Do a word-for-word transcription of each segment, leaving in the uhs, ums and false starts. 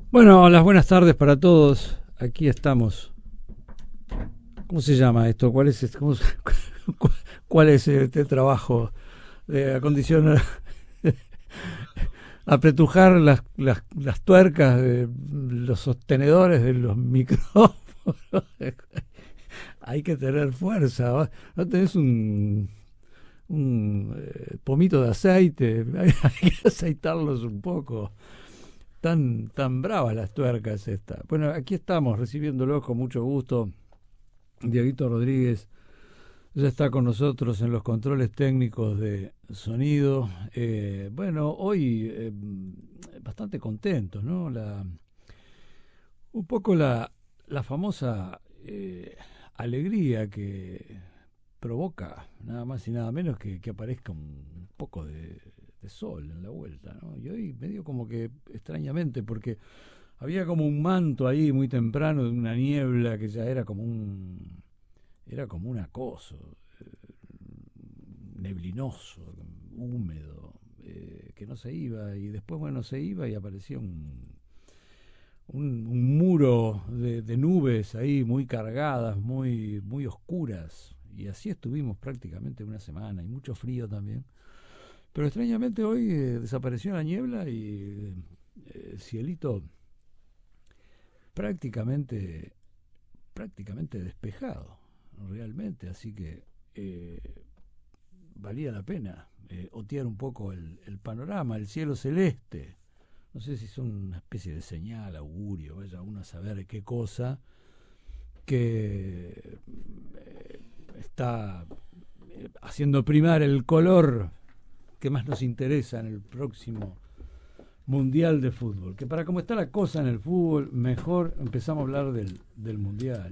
Bueno, las buenas tardes para todos. Aquí estamos. ¿Cómo se llama esto? ¿Cuál es este, cómo se- cuál es este trabajo de acondicionar, apretujar las, las, las tuercas de los sostenedores de los micrófonos? Hay que tener fuerza. ¿va? ¿No tenés un, un eh, pomito de aceite? Hay que aceitarlos un poco. Tan, tan bravas las tuercas estas. Bueno, aquí estamos recibiéndolos con mucho gusto. Dieguito Rodríguez ya está con nosotros en los controles técnicos de sonido. Eh, bueno, hoy eh, bastante contentos, ¿no? La, un poco la, la famosa eh, alegría que provoca nada más y nada menos que, que aparezca un poco de, de sol en la vuelta, ¿no? Y hoy medio como que extrañamente, porque había como un manto ahí muy temprano de una niebla que ya era como un era como un acoso eh, neblinoso, húmedo, eh, que no se iba, y después bueno se iba y aparecía un un, un muro de, de nubes ahí muy cargadas, muy muy oscuras, y así estuvimos prácticamente una semana, y mucho frío también. Pero extrañamente hoy eh, desapareció la niebla y eh, cielito prácticamente prácticamente despejado, realmente, así que eh, valía la pena eh, otear un poco el, el panorama, el cielo celeste. No sé si son una especie de señal, augurio, vaya uno a saber qué cosa, que eh, está eh, haciendo primar el color que más nos interesa en el próximo Mundial de Fútbol. Que para cómo está la cosa en el fútbol, mejor empezamos a hablar del, del Mundial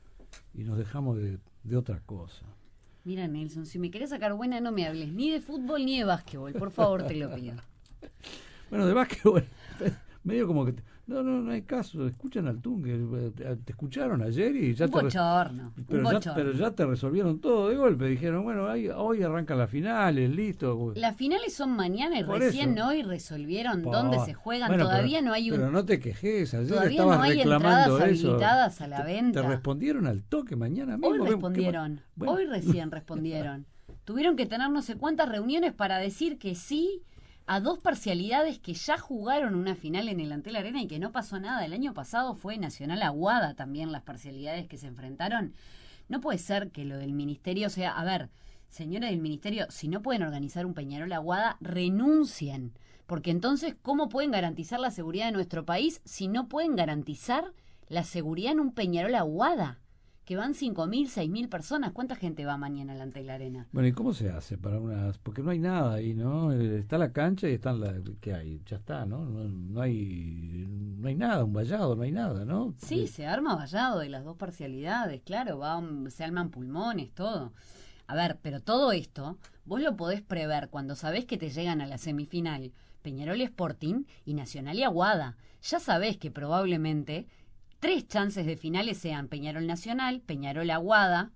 y nos dejamos de, de otra cosa. Mira, Nelson, si me querés sacar buena, no me hables ni de fútbol ni de básquetbol. Por favor, te lo pido. Bueno, de básquetbol, medio como que... No, no, no hay caso. Escuchan al Tungue. Te, te escucharon ayer y ya Un te... re- bochorno, Pero un ya, bochorno. pero ya te resolvieron todo de golpe. Dijeron, bueno, ahí, hoy arrancan las finales, listo. Las finales son mañana y Por recién eso. hoy resolvieron Po- dónde se juegan. Bueno, Todavía pero, no hay pero un, no te quejes. Ayer todavía estabas no hay reclamando entradas eso. habilitadas a la Te, venta. te respondieron al toque mañana mismo. Hoy Ven, ¿qué más? respondieron, Bueno. hoy recién respondieron. Tuvieron que tener no sé cuántas reuniones para decir que sí a dos parcialidades que ya jugaron una final en el Antel Arena y que no pasó nada. El año pasado fue Nacional Aguada también las parcialidades que se enfrentaron. No puede ser que lo del ministerio sea, a ver, señores del ministerio, si no pueden organizar un Peñarol Aguada, renuncien. Porque entonces, ¿cómo pueden garantizar la seguridad de nuestro país si no pueden garantizar la seguridad en un Peñarol Aguada? Que van cinco mil, seis mil personas. ¿Cuánta gente va mañana al Antel Arena? Bueno, ¿y cómo se hace para unas...? Porque no hay nada ahí, ¿no? Eh, Está la cancha y están la... ¿Qué hay? Ya está, ¿no? No, no hay no hay nada, un vallado, no hay nada, ¿no? Sí, Eh, se arma vallado de las dos parcialidades, claro, va, se arman pulmones, todo. A ver, pero todo esto, vos lo podés prever cuando sabés que te llegan a la semifinal Peñarol Sporting y Nacional y Aguada. Ya sabés que probablemente tres chances de finales sean Peñarol Nacional, Peñarol Aguada,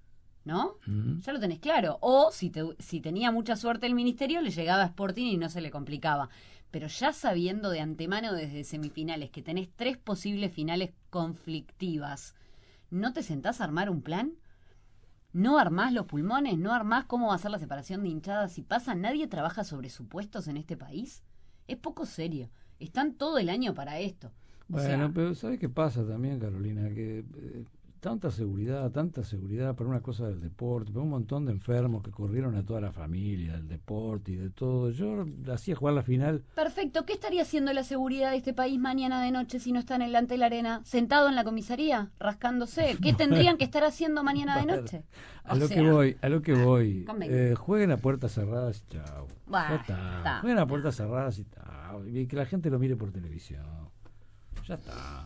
¿no? mm. Ya lo tenés claro. O si, te, si tenía mucha suerte el ministerio, le llegaba a Sporting y no se le complicaba. Pero ya sabiendo de antemano desde semifinales que tenés tres posibles finales conflictivas, ¿no te sentás a armar un plan? ¿No armás los pulmones? ¿No armás cómo va a ser la separación de hinchadas si pasa? ¿Nadie trabaja sobre supuestos en este país? Es poco serio. Están todo el año para esto. O Bueno, sea, pero ¿sabes qué pasa también, Carolina? Que eh, tanta seguridad, tanta seguridad para una cosa del deporte, para un montón de enfermos que corrieron a toda la familia, del deporte y de todo. Yo hacía jugar la final. perfecto. ¿Qué estaría haciendo la seguridad de este país mañana de noche si no está en el Antel Arena? ¿Sentado en la comisaría? ¿Rascándose? ¿Qué tendrían que estar haciendo mañana de noche? A O lo sea, que voy, a lo que voy. convenga. Eh, jueguen a puertas cerradas y chao. Bah, Ya está. está, Jueguen a está. puertas cerradas y chao. Y que la gente lo mire por televisión. Ya está.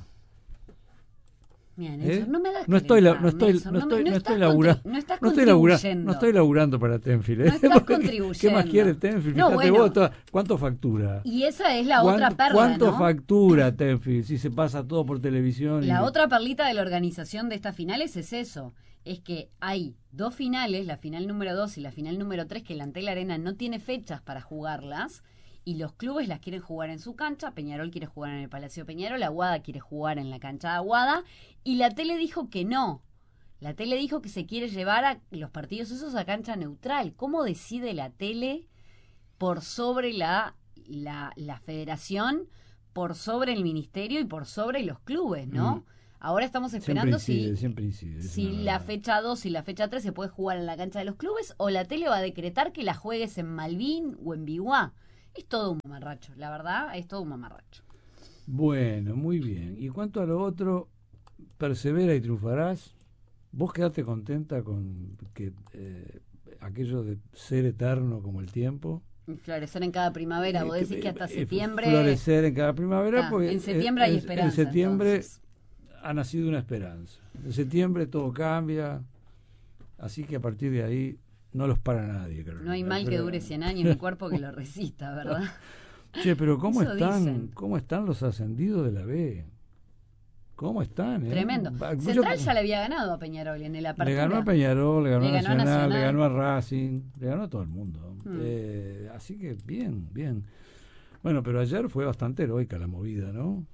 Mira, ¿Eh? Nelson, no me hagas No estoy, la- calentar, no estoy, Nelson, no no me- estoy, no no estás estoy laburando, contri- no estás no estoy labura- contribuyendo. no estoy laburando para Tenfield. ¿eh? No estás Porque, ¿qué contribuyendo. más quiere Tenfield? No, Fíjate bueno. vos, toda- ¿cuánto factura? Y esa es la ¿Cuánto, otra perla, ¿Cuánto ¿no? factura Tenfield si se pasa todo por televisión? y- La otra perlita de la organización de estas finales es eso. Es que hay dos finales, la final número dos y la final número tres, que el Antel Arena no tiene fechas para jugarlas y los clubes las quieren jugar en su cancha. Peñarol quiere jugar en el Palacio Peñarol, Aguada quiere jugar en la cancha de Aguada, y la tele dijo que no. La tele dijo que se quiere llevar a los partidos esos a cancha neutral. ¿Cómo decide la tele por sobre la, la, la federación, por sobre el ministerio y por sobre los clubes, ¿no? Mm. Ahora estamos esperando siempre incide, si, siempre incide, si la fecha dos y la fecha tres se puede jugar en la cancha de los clubes, o la tele va a decretar que la juegues en Malvin o en Biguá. Es todo un mamarracho, la verdad, es todo un mamarracho. Bueno, muy bien. Y cuanto a lo otro, persevera y triunfarás. ¿Vos quedaste contenta con que eh, aquello de ser eterno como el tiempo? Florecer en cada primavera, vos decís que hasta eh, septiembre... Florecer en cada primavera, ah, porque... En septiembre hay en, esperanza. En septiembre entonces. ha nacido una esperanza. En septiembre todo cambia, así que a partir de ahí no los para nadie. Creo. No hay mal que dure cien años, ni cuerpo que lo resista, ¿verdad? Che, pero ¿cómo Eso están, dicen. ¿cómo están los ascendidos de la B? ¿Cómo están? Eh? Tremendo. Central ya le había ganado a Peñarol en el apertura. Le ganó a Peñarol, le ganó, le a, ganó Nacional, a Nacional, le ganó a Racing, le ganó a todo el mundo. Hmm. Eh, así que bien, bien. Bueno, pero ayer fue bastante heroica la movida, ¿no?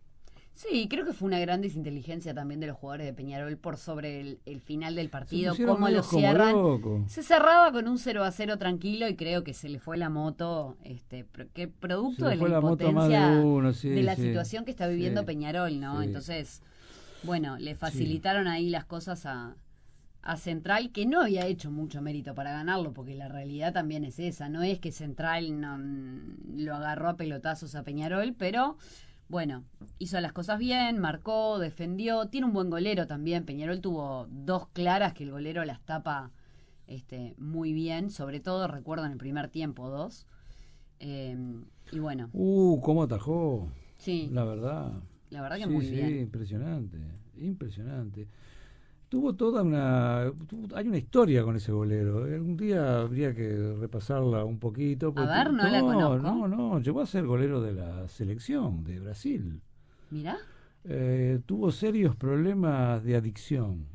Sí, creo que fue una gran desinteligencia también de los jugadores de Peñarol por sobre el, el final del partido, cómo lo cierran. Loco. Se cerraba con un cero a cero tranquilo y creo que se le fue la moto, este, que producto de la, la impotencia de, uno, sí, de la sí, situación que está viviendo sí, Peñarol, ¿no? Sí. Entonces, bueno, le facilitaron sí. ahí las cosas a, a Central, que no había hecho mucho mérito para ganarlo, porque la realidad también es esa, no es que Central no, lo agarró a pelotazos a Peñarol, pero... Bueno, hizo las cosas bien, marcó, defendió, tiene un buen golero también. Peñarol tuvo dos claras que el golero las tapa este, muy bien, sobre todo recuerdo en el primer tiempo, dos. Eh, y bueno. Uh, cómo atajó. Sí. La verdad. La verdad que sí, muy sí, bien. Sí, impresionante, impresionante. Tuvo toda una... Tuvo, hay una historia con ese golero. Algún día habría que repasarla un poquito. A ver, no, no la conozco. No, no, llegó a ser golero de la selección de Brasil. Mirá. Eh, tuvo serios problemas de adicción.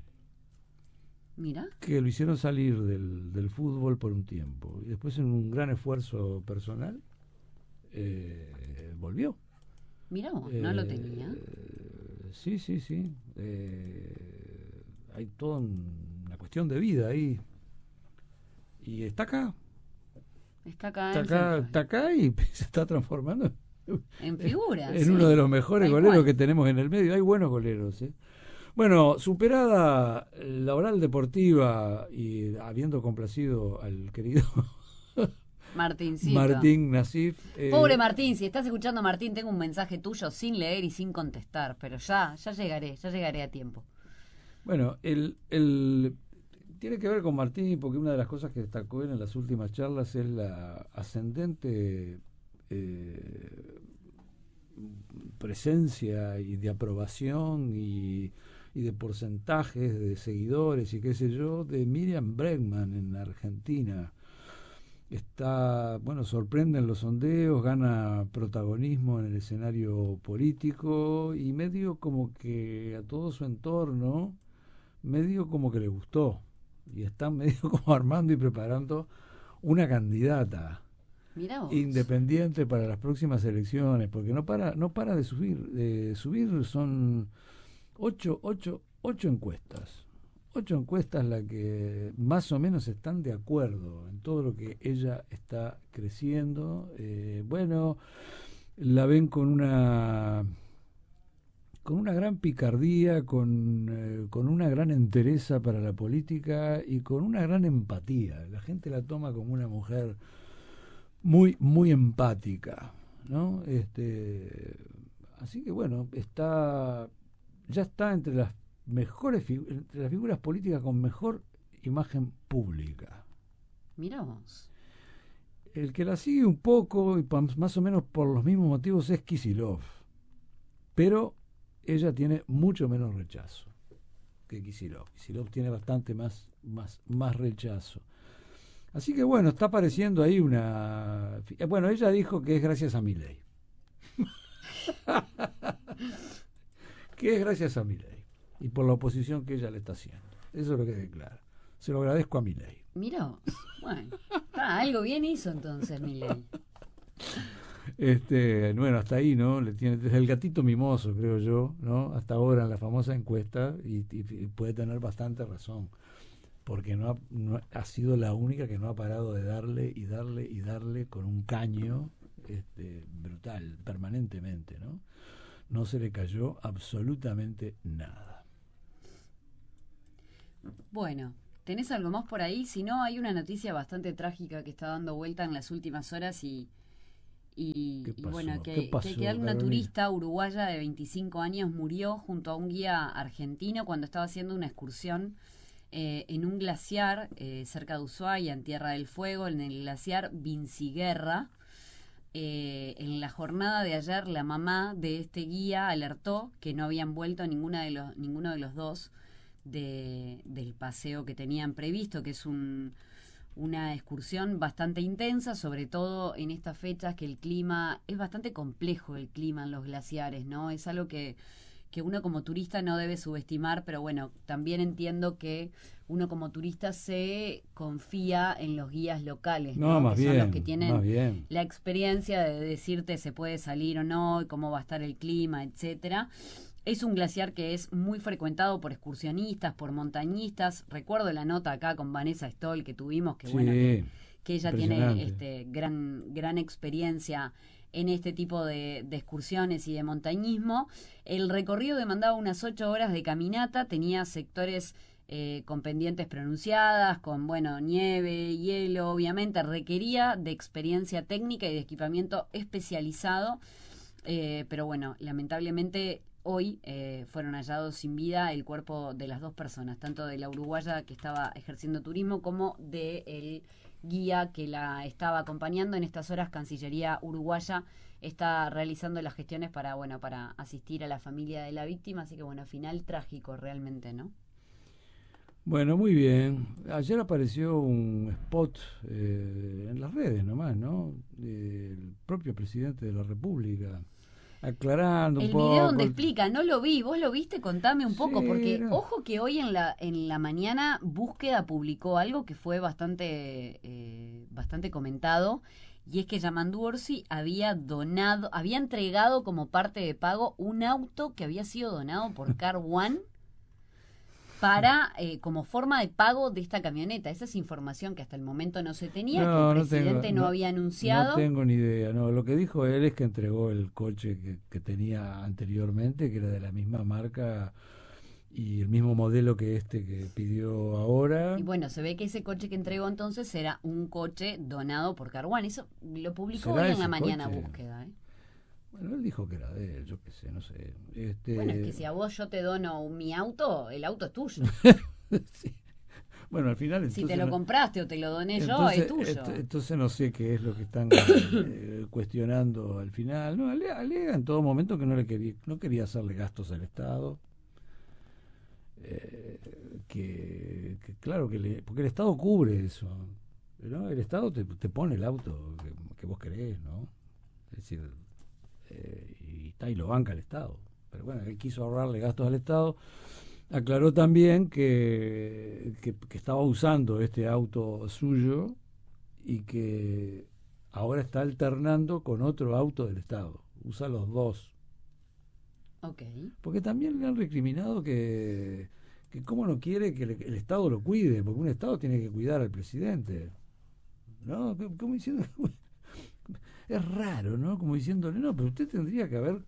Mirá. Que lo hicieron salir del, del fútbol por un tiempo. Y después, en un gran esfuerzo personal, eh, volvió. Mirá vos, no eh, lo tenía. Sí, sí, sí. Eh... Hay toda una cuestión de vida ahí. Y está acá. Está acá. Está acá, está acá y se está transformando en figura. En sí. uno de los mejores Tal goleros cual. que tenemos en el medio. Hay buenos goleros. ¿eh? Bueno, superada la oral deportiva y habiendo complacido al querido Martincito. Martín Nasif. Eh, Pobre Martín, si estás escuchando, Martín, tengo un mensaje tuyo sin leer y sin contestar, pero ya, ya llegaré, ya llegaré a tiempo. Bueno, el, el tiene que ver con Martín, porque una de las cosas que destacó él en las últimas charlas es la ascendente eh, presencia y de aprobación y, y de porcentajes de seguidores y qué sé yo, de Miriam Bregman en Argentina. Está, bueno, sorprenden los sondeos, gana protagonismo en el escenario político y medio como que a todo su entorno medio como que le gustó y están medio como armando y preparando una candidata independiente para las próximas elecciones, porque no para no para de subir de subir son ocho ocho ocho encuestas ocho encuestas las que más o menos están de acuerdo en todo lo que ella está creciendo. Eh, bueno, la ven con una con una gran picardía, con, eh, con una gran entereza para la política y con una gran empatía. La gente la toma como una mujer muy, muy empática, ¿no? Este, así que bueno, está, ya está entre las mejores figu- entre las figuras políticas con mejor imagen pública. Mirá vos. El que la sigue un poco, y pa- más o menos por los mismos motivos, es Kicillof. Pero ella tiene mucho menos rechazo que Kicillof. Kicillof tiene bastante más, más, más rechazo. Así que bueno, está apareciendo ahí una... Bueno, ella dijo que es gracias a Milei. Que es gracias a Milei. Y por la oposición que ella le está haciendo. Eso es lo que declara. Se lo agradezco a Milei. Mirá vos. Bueno, está, algo bien hizo entonces Milei. Este, bueno, hasta ahí, ¿no? Le tiene, desde el gatito mimoso, creo yo, ¿no? Hasta ahora en la famosa encuesta, y, y- y puede tener bastante razón, porque no ha, no ha ha sido la única que no ha parado de darle y darle y darle con un caño este, brutal, permanentemente, ¿no? No se le cayó absolutamente nada. Bueno, ¿tenés algo más por ahí? Si no, hay una noticia bastante trágica que está dando vuelta en las últimas horas y, y, ¿Qué y pasó? bueno, ¿Qué que, que, pasó, que una Carolina? turista uruguaya de veinticinco años murió junto a un guía argentino cuando estaba haciendo una excursión eh, en un glaciar eh, cerca de Ushuaia, en Tierra del Fuego, en el glaciar Vinciguerra. Eh, en la jornada de ayer, la mamá de este guía alertó que no habían vuelto ninguna de los, ninguno de los dos de, del paseo que tenían previsto, que es un, una excursión bastante intensa, sobre todo en estas fechas que el clima es bastante complejo, el clima en los glaciares, ¿no? Es algo que, que uno como turista no debe subestimar, pero bueno, también entiendo que uno como turista se confía en los guías locales, No, ¿no? más Que son los que bien, más tienen bien. la experiencia de decirte se puede salir o no, cómo va a estar el clima, etcétera. Es un glaciar que es muy frecuentado por excursionistas, por montañistas. Recuerdo la nota acá con Vanessa Stoll que tuvimos, que bueno, que, Sí, que ella tiene impresionante. este gran, gran experiencia en este tipo de, de excursiones y de montañismo. El recorrido demandaba unas ocho horas de caminata, tenía sectores eh, con pendientes pronunciadas, con bueno, nieve, hielo, obviamente, requería de experiencia técnica y de equipamiento especializado. Eh, pero bueno, lamentablemente hoy eh, fueron hallados sin vida el cuerpo de las dos personas, tanto de la uruguaya que estaba ejerciendo turismo como de el guía que la estaba acompañando. En estas horas Cancillería uruguaya está realizando las gestiones para bueno para asistir a la familia de la víctima, así que bueno, final trágico realmente, ¿no? Bueno, muy bien. Ayer apareció un spot eh, en las redes nomás, ¿no? El propio presidente de la República, aclarando un El video donde poco. explica, no lo vi, vos lo viste, contame un poco, Sí, porque no. ojo que hoy en la en la mañana Búsqueda publicó algo que fue bastante eh, bastante comentado, y es que Yamandu Orsi había donado, había entregado como parte de pago un auto que había sido donado por Car One para eh, como forma de pago de esta camioneta. Esa es información que hasta el momento no se tenía, que el No, no tengo, presidente no no, había no anunciado. tengo ni idea. No, lo que dijo él es que entregó el coche que, que tenía anteriormente, que era de la misma marca y el mismo modelo que este que pidió ahora. Y bueno, se ve que ese coche que entregó entonces era un coche donado por Carwan. Eso lo publicó ¿Será hoy en la ese mañana coche? Búsqueda, ¿eh? Bueno, él dijo que era de él, yo qué sé, no sé. Bueno, es que Este, si a vos yo te dono mi auto, el auto es tuyo. sí. Bueno, al final Si te entonces lo no, compraste o te lo doné yo, es entonces, tuyo. ent- entonces no sé qué es lo que están eh, cuestionando al final. No, ale- alega en todo momento que no le quería, no quería hacerle gastos al Estado. Eh, que, que claro que le, porque el Estado cubre eso, ¿no? El Estado te, te pone el auto que, que vos querés, ¿no? Es decir, eh, y está y lo banca el Estado. Pero bueno, él quiso ahorrarle gastos al Estado. Aclaró también que, que, que estaba usando este auto suyo y que ahora está alternando con otro auto del Estado. Usa los dos. Ok. Porque también le han recriminado que, que cómo no quiere que le- el Estado lo cuide, porque un Estado tiene que cuidar al presidente. ¿No? Como diciendo, es raro, ¿no? Como diciéndole, no, pero usted tendría que haber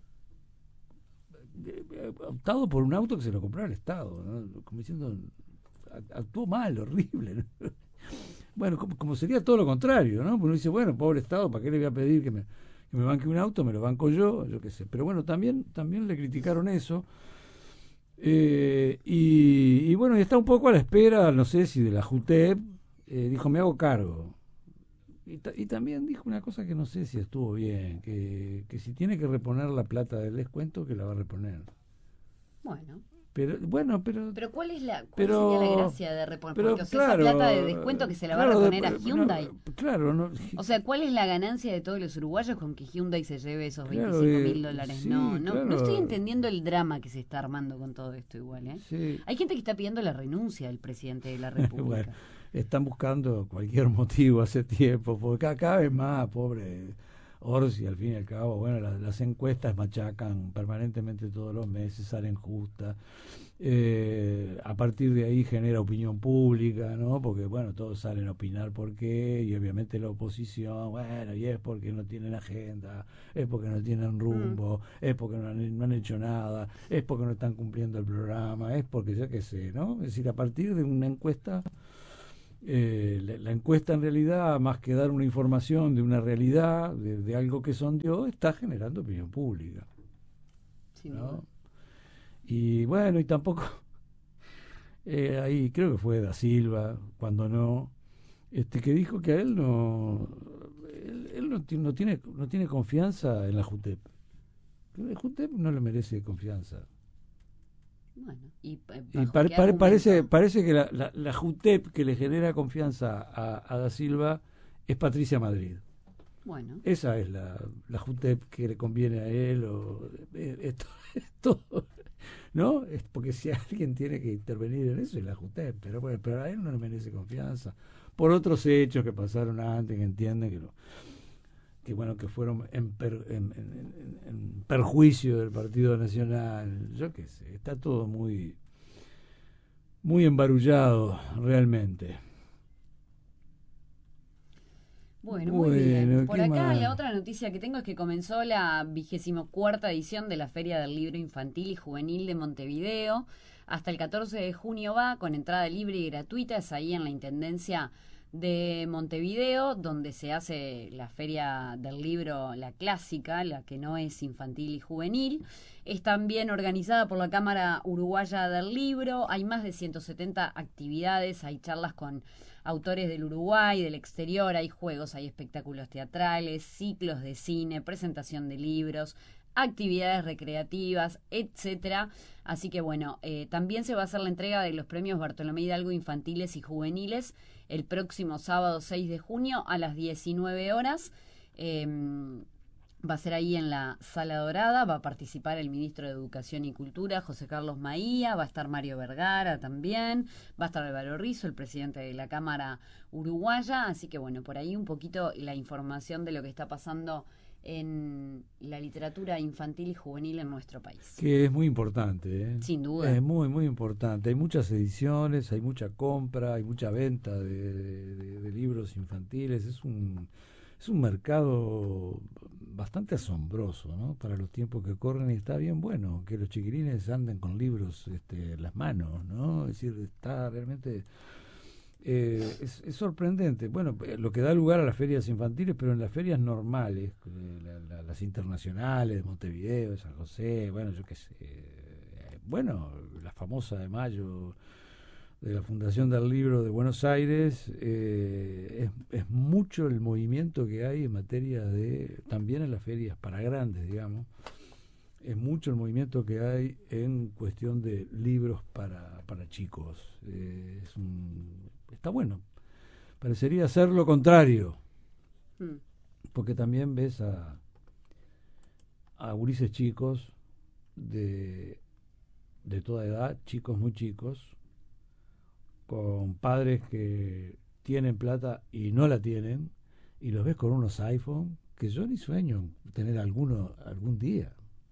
eh, optado por un auto que se lo comprara el Estado, ¿no? Como diciendo, actuó mal, horrible, ¿no? Bueno, como, como sería todo lo contrario, ¿no? Porque uno dice, bueno, pobre Estado, ¿para qué le voy a pedir que me, que me banque un auto? Me lo banco yo, yo qué sé. Pero bueno, también, también le criticaron eso. Eh, y, y bueno, y está un poco a la espera, no sé si de la JUTEP, eh, dijo, me hago cargo. Y, ta- y también dijo una cosa que no sé si estuvo bien, que, que si tiene que reponer la plata del descuento, que la va a reponer. Bueno. Pero, bueno, pero, Pero ¿cuál es la cuál sería la pero, gracia de reponer? pero Porque, o sea, esa plata de descuento claro, que se la va a claro, reponer a de- Hyundai. no, claro, no, O sea, ¿cuál es la ganancia de todos los uruguayos con que Hyundai se lleve esos claro, veinticinco eh, mil dólares? No, sí, no, no estoy claro, entendiendo el drama que se está armando con todo esto igual, ¿eh? sí. Hay gente que está pidiendo la renuncia del presidente de la Bueno, República. están buscando cualquier motivo hace tiempo, porque cada, cada vez más, pobre. Orsi, al fin y al cabo, bueno, la, las encuestas machacan permanentemente todos los meses, salen justas. Eh, a partir de ahí genera opinión pública, ¿no? Porque, bueno, todos salen a opinar por qué, y obviamente la oposición, bueno, y es porque no tienen agenda, es porque no tienen rumbo, mm. es porque no han, no han hecho nada, es porque no están cumpliendo el programa, es porque yo qué sé, ¿no? Es decir, a partir de una encuesta, eh, la, la encuesta en realidad, más que dar una información de una realidad, de, de algo que sondeó, está generando opinión pública, ¿no? Y bueno, y tampoco, eh, ahí creo que fue Da Silva, cuando no, este que dijo que a él no, él, él no, no, tiene, no tiene confianza en la JUTEP. La JUTEP no le merece confianza. Bueno, y, y pare, pare, parece, parece que la, la, la JUTEP que le genera confianza a, a Da Silva es Patricia Madrid. Bueno. Esa es la, la JUTEP que le conviene a él, o esto, esto, ¿no? Es porque si alguien tiene que intervenir en eso es la JUTEP, pero bueno, pero a él no le merece confianza. Por otros hechos que pasaron antes, que entienden que, lo, que bueno, que fueron en, per, en, en, en, en perjuicio del Partido Nacional, yo qué sé, está todo muy, muy embarullado realmente. Bueno, muy bueno, bien. Por acá más? La otra noticia que tengo es que comenzó la vigésimo cuarta edición de la Feria del Libro Infantil y Juvenil de Montevideo. Hasta el catorce de junio va, con entrada libre y gratuita. Es ahí en la Intendencia de Montevideo, donde se hace la Feria del Libro, la clásica, la que no es infantil y juvenil. Es también organizada por la Cámara Uruguaya del Libro. Hay más de ciento setenta actividades, hay charlas con autores del Uruguay, del exterior, hay juegos, hay espectáculos teatrales, ciclos de cine, presentación de libros, actividades recreativas, etcétera. Así que bueno, eh, también se va a hacer la entrega de los premios Bartolomé Hidalgo infantiles y juveniles el próximo sábado seis de junio a las diecinueve horas. Eh, Va a ser ahí en la Sala Dorada, va a participar el ministro de Educación y Cultura, José Carlos Maía, va a estar Mario Vergara también, va a estar Álvaro Rizzo, el presidente de la Cámara Uruguaya, así que bueno, por ahí un poquito la información de lo que está pasando en la literatura infantil y juvenil en nuestro país. Que es muy importante, ¿eh? Sin duda. Es muy, muy importante. Hay muchas ediciones, hay mucha compra, hay mucha venta de, de, de libros infantiles, es un... Es un mercado bastante asombroso, ¿no? Para los tiempos que corren, y está bien bueno que los chiquilines anden con libros este, en las manos, ¿no? Es decir, está realmente... Eh, es, es sorprendente. Bueno, lo que da lugar a las ferias infantiles, pero en las ferias normales, eh, la, la, las internacionales de Montevideo, de San José, bueno, yo qué sé... Eh, bueno, la famosa de mayo... de la Fundación del Libro de Buenos Aires, eh, es, es mucho el movimiento que hay en materia de, también en las ferias para grandes, digamos, es mucho el movimiento que hay en cuestión de libros para, para chicos. Eh, es un, está bueno. Parecería ser lo contrario, mm. porque también ves a, a gurises chicos de, de toda edad, chicos muy chicos, con padres que tienen plata y no la tienen, y los ves con unos iPhone que yo ni sueño tener alguno algún día.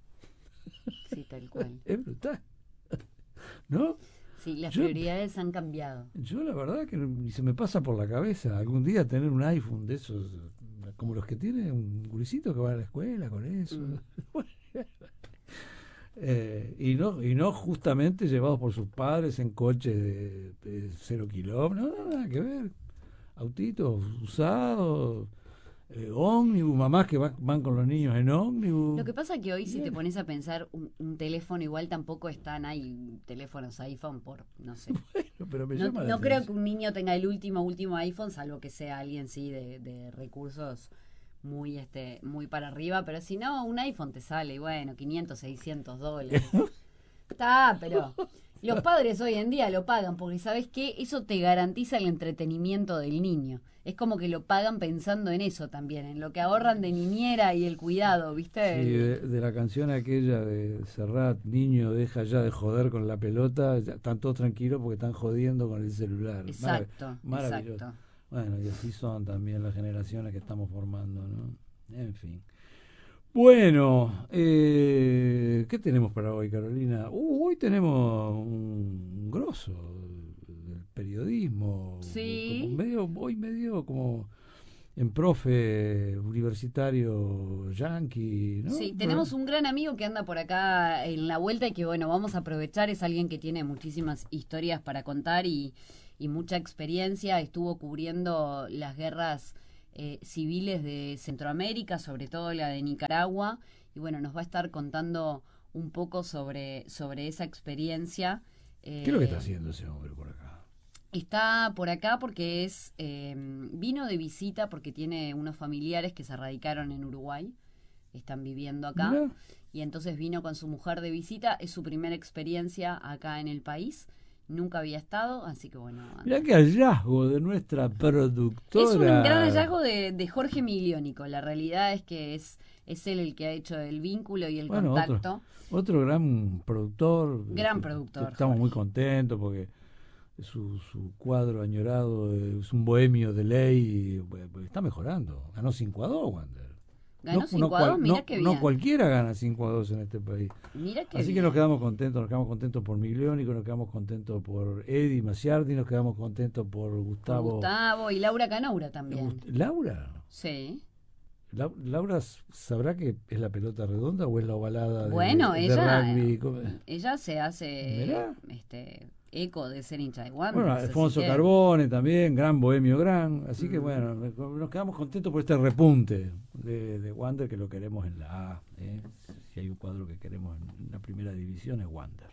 Sí, tal cual. Es brutal, ¿no? Sí, las yo, prioridades han cambiado. Yo la verdad que ni se me pasa por la cabeza algún día tener un iPhone de esos, como los que tiene un gurisito que va a la escuela con eso. Mm. Eh, y no y no justamente llevados por sus padres en coches de, de cero kilómetros, no, no, nada que ver, autitos usados, eh, ómnibus, mamás que van, van con los niños en ómnibus. Lo que pasa es que hoy, si te pones a pensar, un, un teléfono igual tampoco están, hay teléfonos iPhone por, no sé. Bueno, pero me no llama la no creo atención. que un niño tenga el último, último iPhone, salvo que sea alguien, sí, de, de recursos muy este muy para arriba, pero si no, un iPhone te sale, bueno, quinientos, seiscientos dólares. Está, pero los padres hoy en día lo pagan, porque ¿sabes qué? Eso te garantiza el entretenimiento del niño. Es como que lo pagan pensando en eso también, en lo que ahorran de niñera y el cuidado, ¿viste? Sí, de, de la canción aquella de Serrat, niño, deja ya de joder con la pelota, ya están todos tranquilos porque están jodiendo con el celular. Exacto, Marav- maravilloso. exacto. Bueno, y así son también las generaciones que estamos formando, ¿no? En fin. Bueno, eh, ¿qué tenemos para hoy, Carolina? Uh, hoy tenemos un grosso del periodismo, como Sí. medio, hoy medio como en profe universitario yanqui, ¿no? Sí, tenemos un gran amigo que anda por acá en la vuelta y que bueno, vamos a aprovechar, es alguien que tiene muchísimas historias para contar y, y mucha experiencia, estuvo cubriendo las guerras eh, civiles de Centroamérica, sobre todo la de Nicaragua, y bueno, nos va a estar contando un poco sobre, sobre esa experiencia. ¿Qué es lo que está Eh, haciendo ese hombre por acá? Está por acá porque es eh, vino de visita porque tiene unos familiares que se radicaron en Uruguay, están viviendo acá, Mirá, y entonces vino con su mujer de visita, es su primera experiencia acá en el país, nunca había estado, así que bueno, anda. mirá qué hallazgo de nuestra Es un gran productora. hallazgo de, de Jorge Miliónico, la realidad es que es, es él el que ha hecho el vínculo y el Bueno, otro, contacto, otro gran productor. gran que- que productor estamos muy Jorge. contentos porque su, su cuadro añorado es un bohemio de ley y bueno, pues está mejorando. Ganó cinco a dos, Wander. Ganó No, no, cinco a dos, cual, mira no, qué no bien, cualquiera gana cinco a dos en este país. mira qué Así que nos bien. quedamos contentos, nos quedamos contentos por Migliónico, nos quedamos contentos por Eddie Maciardi, nos quedamos contentos por Por Gustavo. Gustavo y Laura Canoura eh, también. Gust- ¿Laura? Sí. Lau- ¿Laura s- sabrá que es la pelota redonda o es la ovalada Bueno, de, de ella, rugby? ¿Cómo- ella se hace Mirá. este eco de ser hincha de Bueno, Wanderers, así Alfonso que Carbone también, gran bohemio gran. Así que mm, bueno, nos quedamos contentos por este repunte de, de Wander, que lo queremos en la A. ¿eh? Si hay un cuadro que queremos en la primera división es Wander.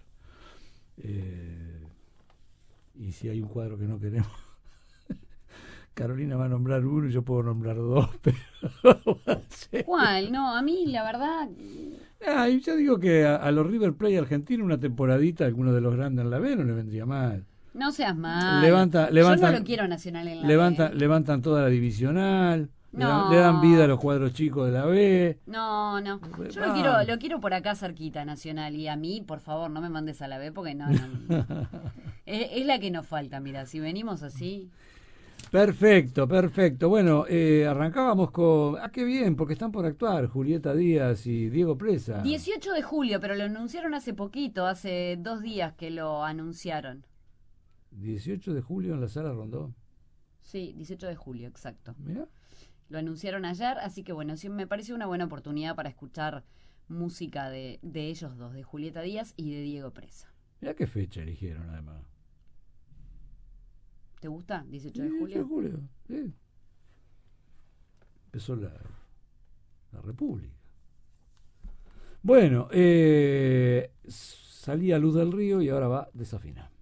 Eh, y si hay un cuadro que no queremos, Carolina va a nombrar uno y yo puedo nombrar dos, pero sí. ¿cuál? No, a mí la verdad Ah, y yo digo que a, a los River Plate argentinos una temporadita, algunos de los grandes en la B no le vendría mal. no seas malo. Levanta, Yo levantan, no lo quiero Nacional en la levanta, B. levantan toda la divisional, le dan, le dan vida a No. los cuadros chicos de la B. No, no. Yo lo Ah. quiero, lo quiero por acá cerquita, Nacional. Y a mí, por favor, no me mandes a la B porque no, no. Es, es la que nos falta, mira, si venimos así. Perfecto, perfecto. Bueno, eh, arrancábamos con... Ah, qué bien, porque están por actuar Julieta Díaz y Diego Presa. dieciocho de julio, pero lo anunciaron hace poquito, hace dos días que lo anunciaron. dieciocho de julio en la Sala Rondó. Sí, dieciocho de julio, exacto. Mira. Lo anunciaron ayer, así que bueno, sí me parece una buena oportunidad para escuchar música de, de ellos dos, de Julieta Díaz y de Diego Presa. Mira qué fecha eligieron además. ¿Te gusta? dieciocho de dieciocho de julio. julio, sí. Empezó la, la República. Bueno, eh, salía Luz del Río y ahora va Desafina.